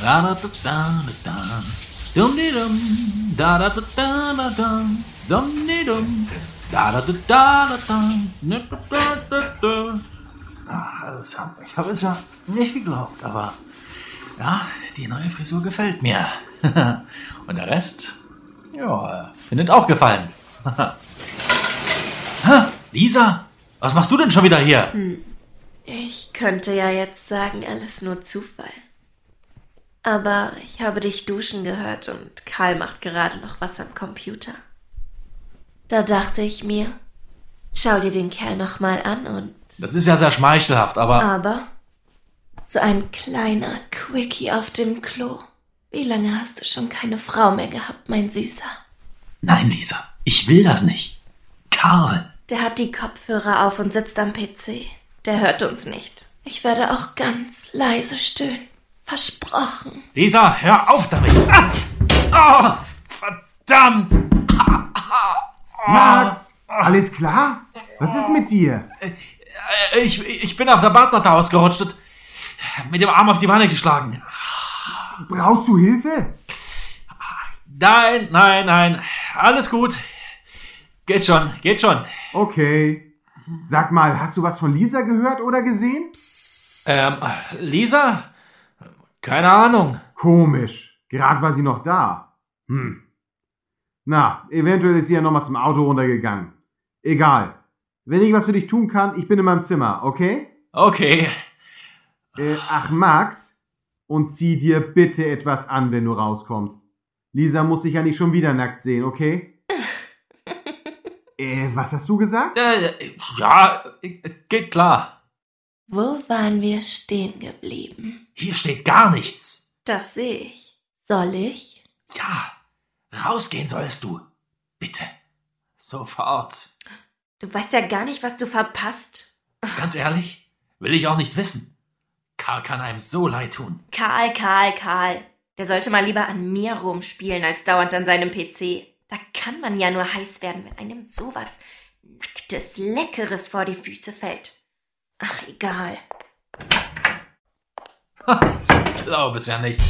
Da da da da da. Dum di dum. Da da da da da da. Dum di dum. Da da da da da da. Ich habe es ja nicht geglaubt, aber ja, die neue Frisur gefällt mir. Und der Rest, ja, findet auch Gefallen. Lisa, was machst du denn schon wieder hier? Ich könnte ja jetzt sagen, alles nur Zufall. Aber ich habe dich duschen gehört und Karl macht gerade noch was am Computer. Da dachte ich mir, schau dir den Kerl noch mal an und... Das ist ja sehr schmeichelhaft, Aber so ein kleiner Quickie auf dem Klo. Wie lange hast du schon keine Frau mehr gehabt, mein Süßer? Nein, Lisa, ich will das nicht. Karl. Der hat die Kopfhörer auf und sitzt am PC. Der hört uns nicht. Ich werde auch ganz leise stöhnen. Versprochen. Lisa, hör auf damit. Oh, verdammt. Max, alles klar? Was ist mit dir? Ich bin auf der Badmatte ausgerutscht und mit dem Arm auf die Wanne geschlagen. Brauchst du Hilfe? Nein. Alles gut. Geht schon. Okay. Sag mal, hast du was von Lisa gehört oder gesehen? Lisa? Keine Ahnung. Komisch. Gerade war sie noch da. Na, eventuell ist sie ja nochmal zum Auto runtergegangen. Egal. Wenn ich was für dich tun kann, ich bin in meinem Zimmer, okay? Okay. Ach, Max, und zieh dir bitte etwas an, wenn du rauskommst. Lisa muss sich ja nicht schon wieder nackt sehen, okay? Was hast du gesagt? Ja, geht klar. Wo waren wir stehen geblieben? Hier steht gar nichts. Das sehe ich. Soll ich? Ja, rausgehen sollst du. Bitte. Sofort. Du weißt ja gar nicht, was du verpasst. Ganz ehrlich, will ich auch nicht wissen. Karl kann einem so leid tun. Karl. Der sollte mal lieber an mir rumspielen, als dauernd an seinem PC. Da kann man ja nur heiß werden, wenn einem sowas Nacktes, Leckeres vor die Füße fällt. Ach, egal. Ich glaube es ja nicht.